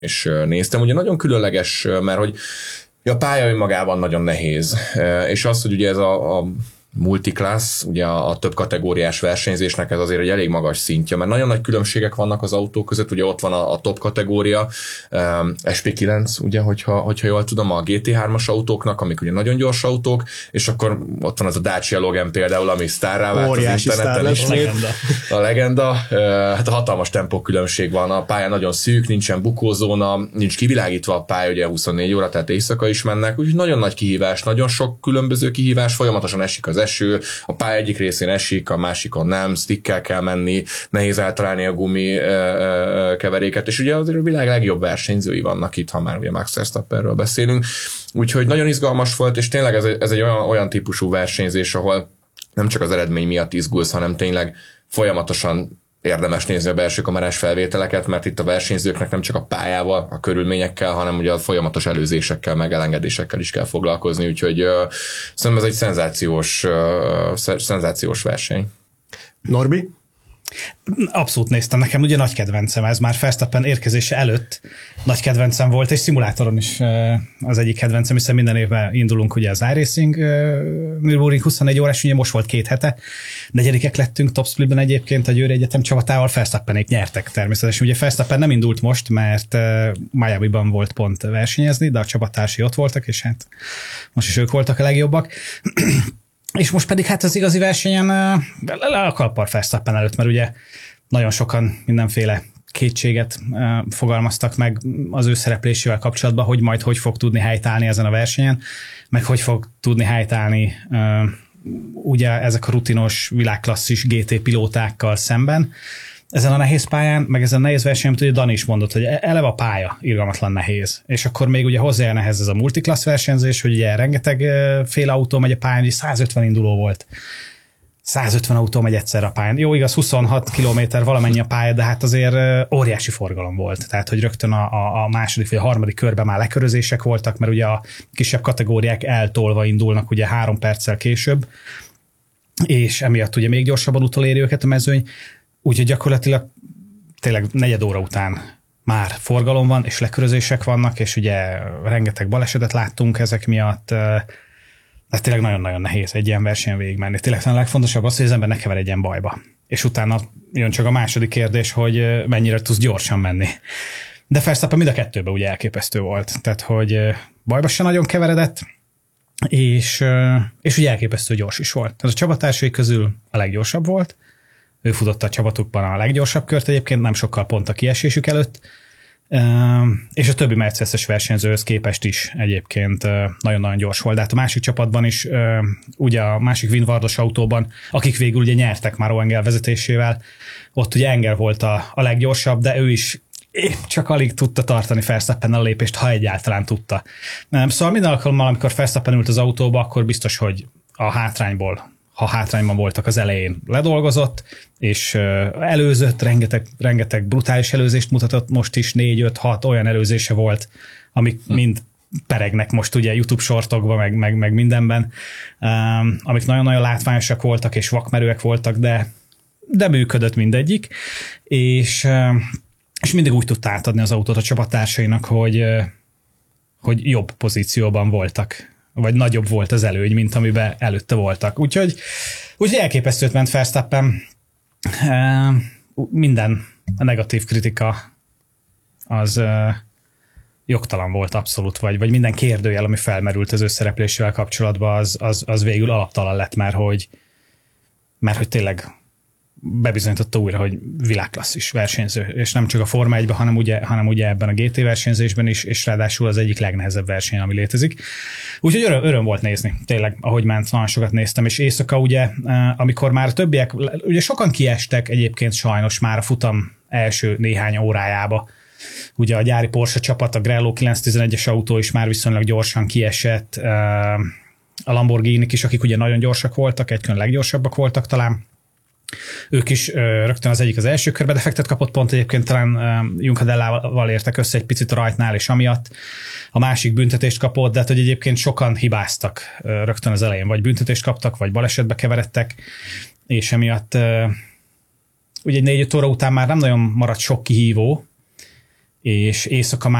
és néztem. Ugye nagyon különleges, mert hogy a pálya önmagában nagyon nehéz, és az, hogy ugye ez a multiclass, ugye a több kategóriás versenyzésnek ez azért egy elég magas szintje, mert nagyon nagy különbségek vannak az autók között, ugye ott van a top kategória, SP9, ugye, hogyha jól tudom, a GT3-as autóknak, amik ugye nagyon gyors autók, és akkor ott van az a Dacia Logan például, ami sztárrá vált az interneten is. A legenda. Hát a hatalmas tempókülönbség van, a pálya nagyon szűk, nincsen bukózóna, nincs kivilágítva a pálya, ugye 24 óra, tehát éjszaka is mennek, úgyhogy nagyon nagy kihívás, nagyon sok különböző kihívás, folyamatosan esik az eső, a pálya egyik részén esik, a másikon nem, stickkel kell menni, nehéz eltalálni a gumi keveréket, és ugye azért a világ legjobb versenyzői vannak itt, ha már ugye Max Verstappenről beszélünk, úgyhogy nagyon izgalmas volt, és tényleg ez egy olyan típusú versenyzés, ahol nem csak az eredmény miatt izgulsz, hanem tényleg folyamatosan érdemes nézni a belső kamerás felvételeket, mert itt a versenyzőknek nem csak a pályával, a körülményekkel, hanem ugye a folyamatos előzésekkel, meg elengedésekkel is kell foglalkozni, úgyhogy szerintem ez egy szenzációs verseny. Norbi? Abszolút néztem, nekem ugye nagy kedvencem, ez már Verstappen érkezése előtt nagy kedvencem volt, és szimulátoron is az egyik kedvencem, hiszen minden évben indulunk ugye az iRacing Nürburgring 24 órás, ugye most volt 2 hete, 4. lettünk top splitben egyébként a Győri Egyetem csapatával, Verstappenék nyertek természetesen. Ugye Verstappen nem indult most, mert Miamiban volt pont versenyezni, de a csapattársai ott voltak, és hát most is ők voltak a legjobbak. És most pedig hát az igazi versenyen le a kalppal Verstappen előtt, mert ugye nagyon sokan mindenféle kétséget fogalmaztak meg az ő szereplésével kapcsolatban, hogy majd hogy fog tudni helytállni ezen a versenyen, meg hogy fog tudni helytállni ugye ezek a rutinos világklasszis GT pilótákkal szemben. Ezen a nehéz pályán, meg ezen a nehéz versenyen, amit ugye Dani is mondott, hogy eleve a pálya irgalmatlan nehéz. És akkor még ugye hozzájön ehhez ez a multiclass versenyzés, hogy ugye rengeteg fél autó megy a pályán, ugye 150 induló volt. 150 autó megy egyszer a pályán. Jó, igaz, 26 kilométer valamennyi a pálya, de hát azért óriási forgalom volt. Tehát, hogy rögtön a második vagy a harmadik körben már lekörözések voltak, mert ugye a kisebb kategóriák eltolva indulnak ugye 3 perccel később, és emiatt ugye még gyorsabban utoléri őket a mezőny. Úgyhogy gyakorlatilag tényleg 4 óra után már forgalom van, és lekörözések vannak, és ugye rengeteg balesetet láttunk ezek miatt. De tényleg nagyon-nagyon nehéz egy ilyen versenyen végigmenni. Tényleg a legfontosabb az, hogy az ember ne keveredjen bajba. És utána jön csak a második kérdés, hogy mennyire tudsz gyorsan menni. De Verstappen mind a kettőben ugye elképesztő volt. Tehát, hogy bajba se nagyon keveredett, és ugye elképesztő gyors is volt. Tehát a csapattársai közül a leggyorsabb volt. Ő futott a csapatukban a leggyorsabb kört egyébként, nem sokkal pont a kiesésük előtt, és a többi Mercedes-es versenyzőhöz képest is egyébként nagyon-nagyon gyors volt. De hát a másik csapatban is, ugye a másik Winwardos autóban, akik végül ugye nyertek már Engel vezetésével, ott ugye Engel volt a leggyorsabb, de ő is épp csak alig tudta tartani Verstappennel a lépést, ha egyáltalán tudta. Szóval minden alkalommal, amikor Verstappen ült az autóba, akkor biztos, hogy a hátrányban voltak az elején, ledolgozott, és előzött, rengeteg brutális előzést mutatott, most is 4-5-6 olyan előzése volt, amik mind peregnek most ugye YouTube shortokban, meg mindenben, amik nagyon-nagyon látványosak voltak, és vakmerőek voltak, de működött mindegyik, és mindig úgy tudta átadni az autót a csapattársainak, hogy jobb pozícióban voltak, vagy nagyobb volt az előny, mint amiben előtte voltak. Úgyhogy elképesztőt ment Verstappen. Minden a negatív kritika az jogtalan volt abszolút, vagy minden kérdőjel, ami felmerült az ő szereplésével kapcsolatban, az végül alaptalan lett, mert hogy tényleg bebizonyította újra, hogy világklasszis versenyző, és nem csak a Forma 1-ben, hanem ugye ebben a GT versenyzésben is, és ráadásul az egyik legnehezebb verseny, ami létezik. Úgyhogy öröm volt nézni, tényleg, ahogy ment, nagyon sokat néztem, és éjszaka ugye, amikor már többiek, ugye sokan kiestek egyébként sajnos már a futam első néhány órájába. Ugye a gyári Porsche csapat, a Grello 911-es autó is már viszonylag gyorsan kiesett, a Lamborghini-k is, akik ugye nagyon gyorsak voltak, egykön leggyorsabbak voltak talán. Ők is rögtön az egyik az első körbe defektet kapott, pont egyébként talán Juncadellával értek össze egy picit a rajtnál, és amiatt a másik büntetést kapott, de hát, hogy egyébként sokan hibáztak rögtön az elején, vagy büntetést kaptak, vagy balesetbe keveredtek, és emiatt ugye 4-5 óra után már nem nagyon maradt sok kihívó, és éjszaka